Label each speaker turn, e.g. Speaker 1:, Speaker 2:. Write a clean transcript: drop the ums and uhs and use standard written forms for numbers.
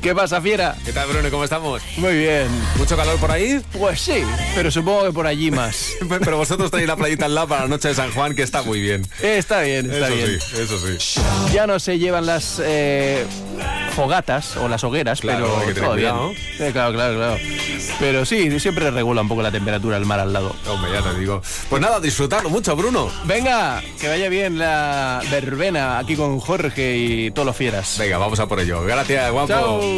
Speaker 1: ¿Qué pasa, fiera?
Speaker 2: ¿Qué tal, Bruno? ¿Cómo estamos?
Speaker 1: Muy bien.
Speaker 2: ¿Mucho calor por ahí?
Speaker 1: Pues sí, pero supongo que por allí más.
Speaker 2: Pero vosotros tenéis la playita al lado para la noche de San Juan, que está muy bien.
Speaker 1: Está bien, está bien.
Speaker 2: Eso sí.
Speaker 1: Ya no se llevan las fogatas o las hogueras,
Speaker 2: Claro, hay que
Speaker 1: pero
Speaker 2: tener
Speaker 1: todo bien.
Speaker 2: cuidado.
Speaker 1: Claro. Pero sí, siempre regula un poco la temperatura del mar al lado.
Speaker 2: Hombre, ya te digo. Pues nada, disfrutarlo mucho, Bruno.
Speaker 1: Venga, que vaya bien la verbena aquí con Jorge y todos los fieras.
Speaker 2: Venga, vamos a por ello. Gracias, guapo.
Speaker 1: Chao.